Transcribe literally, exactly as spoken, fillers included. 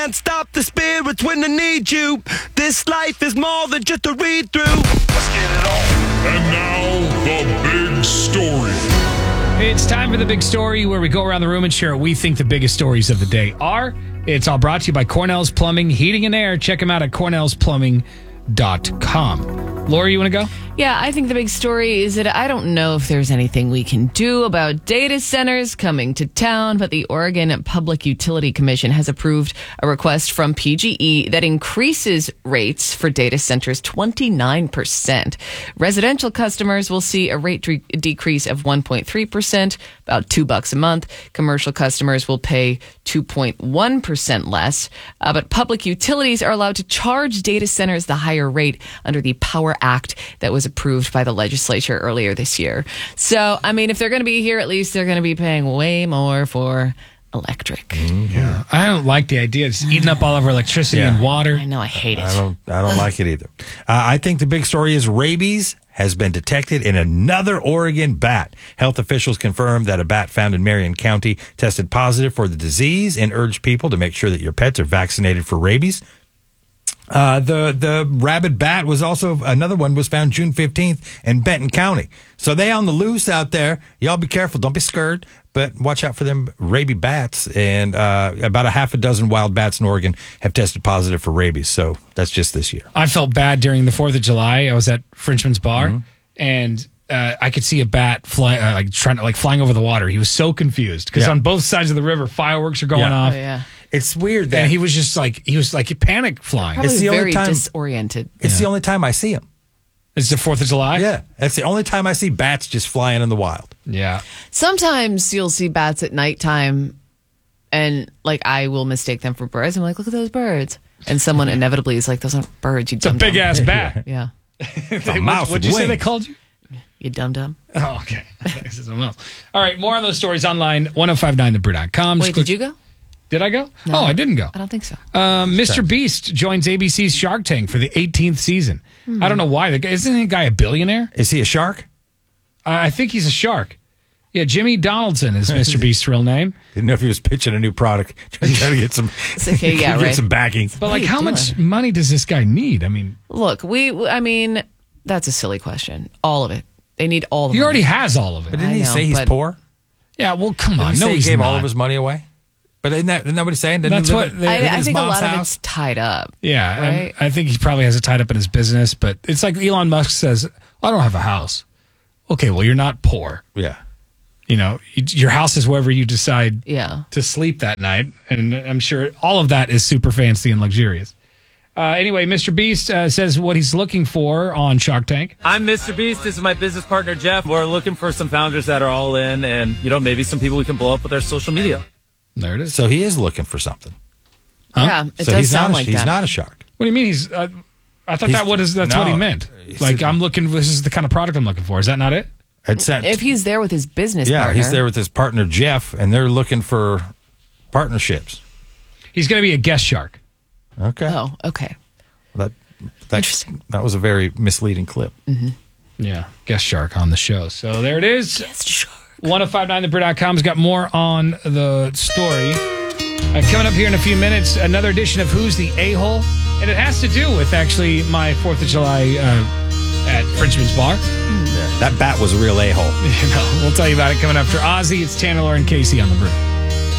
Can't stop the spirits when they need you. This life is more than just a read through. Let's get it on. And now, the big story. It's time for the big story where we go around the room and share what we think the biggest stories of the day are. It's all brought to you by Cornell's Plumbing, Heating and Air. Check them out at cornells plumbing dot com. Lori, you want to go? Yeah, I think the big story is that I don't know if there's anything we can do about data centers coming to town, but the Oregon Public Utility Commission has approved a request from P G E that increases rates for data centers twenty-nine percent. Residential customers will see a rate de- decrease of one point three percent, about two bucks a month. Commercial customers will pay two point one percent less, uh, but public utilities are allowed to charge data centers the higher rate under the Power Act that was approved by the legislature earlier this year. So, I mean, if they're going to be here, at least they're going to be paying way more for electric. Mm-hmm. Yeah, I don't like the idea. It's eating up all of our electricity Yeah. and water. I know, I hate it. I don't. I don't like it either. Uh, I think the big story is rabies has been detected in another Oregon bat. Health officials confirmed that a bat found in Marion County tested positive for the disease and urged people to make sure that your pets are vaccinated for rabies. Uh, the the rabid bat was also, another one was found June fifteenth in Benton County. So they on the loose out there. Y'all be careful. Don't be scared, but watch out for them rabies bats. And uh, about a half a dozen wild bats in Oregon have tested positive for rabies. So that's just this year. I felt bad during the fourth of July. I was at Frenchman's Bar, Mm-hmm. and uh, I could see a bat fly, uh, like trying to like flying over the water. He was so confused because Yeah. on both sides of the river, fireworks are going Yeah. off. Oh, yeah. It's weird that And he was just like, he was like panic flying. Probably It's the only very time- disoriented. it's the only time I see them. It's the fourth of July? Yeah, that's the only time I see bats just flying in the wild. Yeah. Sometimes you'll see bats at nighttime, and like I will mistake them for birds. I'm like, look at those birds. And someone inevitably is like, those aren't birds, you It's a dumb big ass bat. Yeah. A mouse What'd with you say they wings. called you? You dumb dumb. Oh, okay. This is something else. All right, more on those stories online, ten fifty-nine the brew dot com. Wait, did you go? Did I go? No. Oh, I didn't go. I don't think so. Um, Mister Beast joins A B C's Shark Tank for the eighteenth season. I don't know why. The guy, isn't the guy a billionaire? Is he a shark? Uh, I think he's a shark. Yeah, Jimmy Donaldson is Mister Beast's real name. Didn't know if he was pitching a new product, trying to get some, It's okay, yeah, get right. some backing. But like, are you how doing? much money does this guy need? I mean, Look, we, I mean, that's a silly question. All of it. They need all of it. he already has all of it. But didn't I he know, say he's but- poor? Yeah, well, come on. Didn't he No, say he he's gave not. all of his money away? But isn't that, isn't that what he's saying? Didn't That's he live what at- they- live at I, I his think a mom's lot of house? it's tied up. Yeah, and Right? I think he probably has it tied up in his business, but it's like Elon Musk says, I don't have a house. Okay, well, you're not poor. Yeah. You know, y- your house is wherever you decide Yeah. to sleep that night. And I'm sure all of that is super fancy and luxurious. Uh, anyway, Mister Beast uh, says what he's looking for on Shark Tank. I'm Mister Beast. This is my business partner, Jeff. We're looking for some founders that are all in and, you know, maybe some people we can blow up with our social media. There it is. So he is looking for something. Yeah, it so does he's sound not, like a, he's that. not a shark. What do you mean he's... Uh, I thought He's- that what is, that's what he no, meant. he Like, said- I'm looking... This is the kind of product I'm looking for. Is that not it? I'd sent, If he's there with his business yeah, partner. he's there with his partner, Jeff, and they're looking for partnerships. He's going to be a guest shark. Okay. Oh, okay. That, that, Interesting. that was a very misleading clip. Yeah, guest shark on the show. So there it is. Yes, sure. ten fifty-nine the brew dot com's got more on the story. Uh, coming up here in a few minutes, another edition of Who's the A-Hole? And it has to do with, actually, my fourth of July uh, at Frenchman's Bar. That bat was a real a-hole. You know, we'll tell you about it coming up. For Ozzy, it's Tanner, Laura, and Casey on the brew.